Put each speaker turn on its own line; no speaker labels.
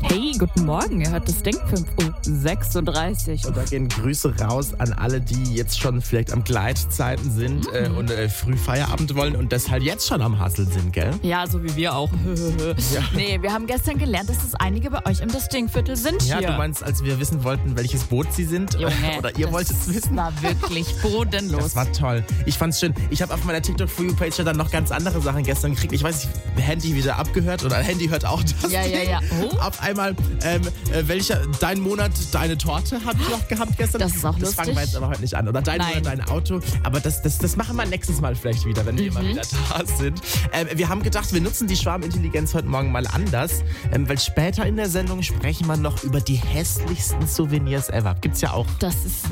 Hey, guten Morgen, ihr hört das Ding 5:36 Uhr.
Und da gehen Grüße raus an alle, die jetzt schon vielleicht am Gleitzeiten sind und früh Feierabend wollen und deshalb jetzt schon am Hustle sind, gell?
Ja, so wie wir auch.
Ja.
Nee, wir haben gestern gelernt, dass es einige bei euch im Distingviertel sind
Ja,
hier.
du meinst, als wir wissen wollten, welches Boot sie sind?
Junge,
Oder ihr wolltet es wissen?
Das war wirklich bodenlos.
Das war toll. Ich fand's schön. Ich habe auf meiner TikTok-For-You-Page dann noch ganz andere Sachen gestern gekriegt. Ich weiß nicht, Handy wieder abgehört oder Handy hört auch das
Ja. Oh.
Auf einmal, dein Monat, deine Torte habe ich noch gehabt gestern.
Das ist auch
Das
lustig.
fangen wir jetzt aber heute nicht an. Oder dein
Nein.
Monat, dein Auto. Aber das machen wir nächstes Mal vielleicht wieder, wenn wir mal wieder da sind. Wir haben gedacht, wir nutzen die Schwarmintelligenz heute Morgen mal anders. Weil später in der Sendung sprechen wir noch über die hässlichsten Souvenirs ever. Gibt's ja auch.
Das ist